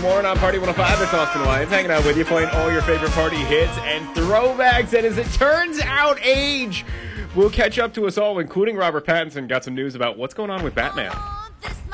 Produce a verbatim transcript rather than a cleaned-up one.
morning on Party one oh five. It's Austin Lyons hanging out with you, playing all your favorite party hits and throwbacks. And as it turns out, age will catch up to us all, including Robert Pattinson. Got some news about what's going on with Batman.